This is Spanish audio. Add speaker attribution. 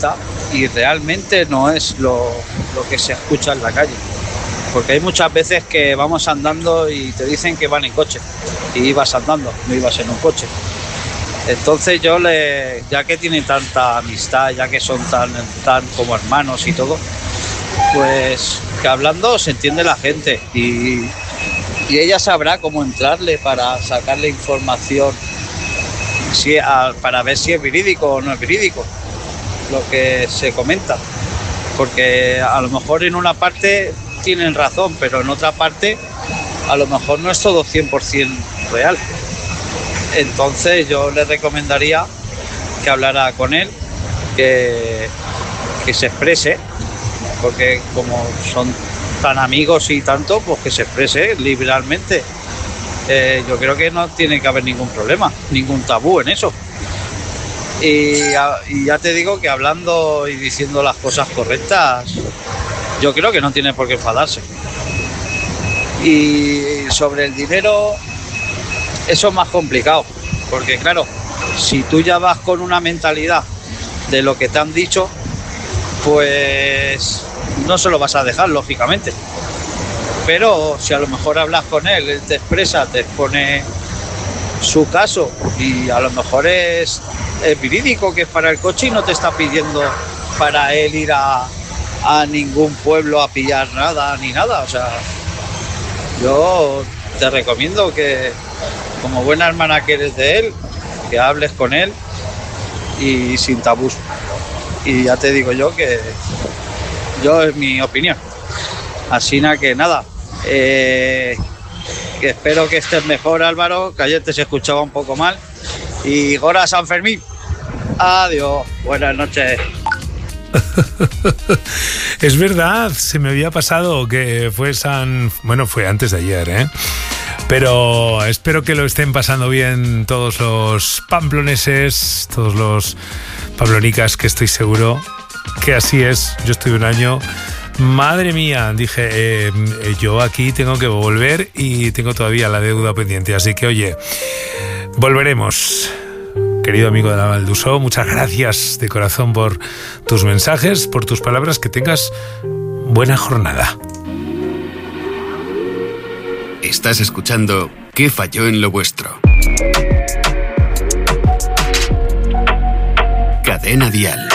Speaker 1: y realmente no es lo que se escucha en la calle. Porque hay muchas veces que vamos andando y te dicen que van en coche y ibas andando, no ibas en un coche. Entonces ya que tienen tanta amistad, ya que son tan como hermanos y todo, pues que hablando se entiende la gente y ella sabrá cómo entrarle para sacarle información para ver si es verídico o no es verídico lo que se comenta. Porque a lo mejor en una parte tienen razón, pero en otra parte a lo mejor no es todo 100% real. Entonces yo le recomendaría que hablara con él, que se exprese, porque como son tan amigos y tanto, pues que se exprese liberalmente. Yo creo que no tiene que haber ningún problema, ningún tabú en eso. Y ya te digo que hablando y diciendo las cosas correctas, yo creo que no tiene por qué enfadarse. Y sobre el dinero, eso es más complicado, porque claro, si tú ya vas con una mentalidad de lo que te han dicho, pues no se lo vas a dejar, lógicamente. Pero si a lo mejor hablas con él te expresa, te expone su caso y a lo mejor es verídico, que es para el coche y no te está pidiendo para él ir a ningún pueblo a pillar nada ni nada. O sea, yo te recomiendo que, como buena hermana que eres de él, que hables con él y sin tabús. Y ya te digo yo que es mi opinión. Así que nada, que espero que estés mejor, Álvaro, que ayer te se escuchaba un poco mal. Y Gora San Fermín. Adiós, buenas noches.
Speaker 2: Es verdad, se me había pasado que fue fue antes de ayer, ¿eh? Pero espero que lo estén pasando bien todos los pamploneses, todos los pamplónicas, que estoy seguro que así es. Yo estuve un año, madre mía, dije, yo aquí tengo que volver y tengo todavía la deuda pendiente, así que oye, volveremos. Querido amigo de la Valdusó, muchas gracias de corazón por tus mensajes, por tus palabras. Que tengas buena jornada.
Speaker 3: Estás escuchando ¿Qué falló en lo vuestro? Cadena Dial.